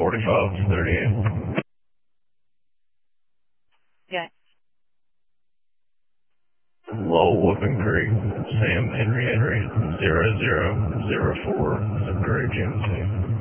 45 to 38. Yeah. Low Whooping Creek, Sam Henry 0004, Gray GMC.